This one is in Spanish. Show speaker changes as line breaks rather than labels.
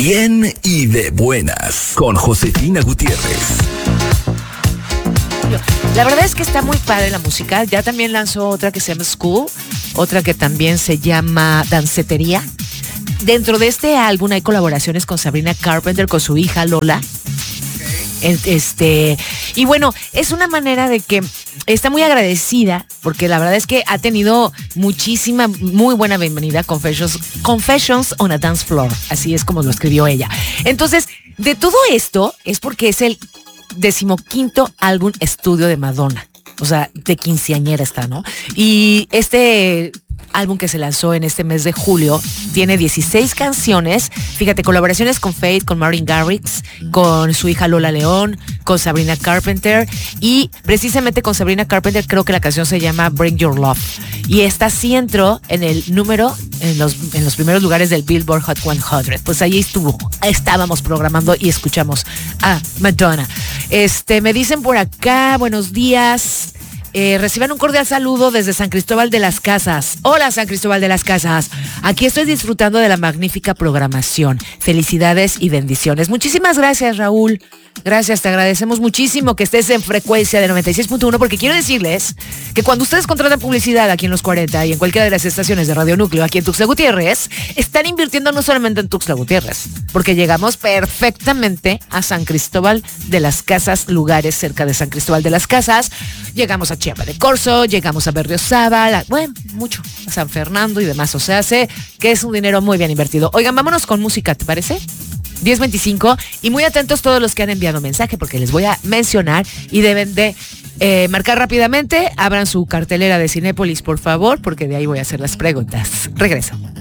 Bien y de buenas con Josefina Gutiérrez.
La verdad es que está muy padre la música. Ya también lanzó otra que se llama School, otra que también se llama Dancetería. Dentro de este álbum hay colaboraciones con Sabrina Carpenter, con su hija Lola. Y bueno, es una manera de que está muy agradecida, porque la verdad es que ha tenido muy buena bienvenida. Confessions on a Dance Floor, así es como lo escribió ella. Entonces, de todo esto es porque es el 15º álbum estudio de Madonna. O sea, de quinceañera está, ¿no? Y este álbum que se lanzó en este mes de julio tiene 16 canciones. Fíjate, colaboraciones con Faith, con Martin Garrix, con su hija Lola León, con Sabrina Carpenter. Y precisamente con Sabrina Carpenter creo que la canción se llama Bring Your Love. Y esta sí entró en el número, en los primeros lugares del Billboard Hot 100. Pues ahí estábamos programando y escuchamos a Madonna. Me dicen por acá, buenos días. Reciban un cordial saludo desde San Cristóbal de las Casas. Hola, San Cristóbal de las Casas. Aquí estoy disfrutando de la magnífica programación. Felicidades y bendiciones. Muchísimas gracias, Raúl. Gracias, te agradecemos muchísimo que estés en frecuencia de 96.1, porque quiero decirles que cuando ustedes contratan publicidad aquí en Los 40 y en cualquiera de las estaciones de Radio Núcleo aquí en Tuxtla Gutiérrez, están invirtiendo no solamente en Tuxtla Gutiérrez, porque llegamos perfectamente a San Cristóbal de las Casas, lugares cerca de San Cristóbal de las Casas. Llegamos a Chiapa de Corzo, llegamos a Berriozábal, bueno, mucho, a San Fernando y demás. O sea, hace que es un dinero muy bien invertido. Oigan, vámonos con música, ¿te parece? 10:25, y muy atentos todos los que han enviado mensaje, porque les voy a mencionar y deben de marcar rápidamente. Abran su cartelera de Cinépolis, por favor, porque de ahí voy a hacer las preguntas. Regreso.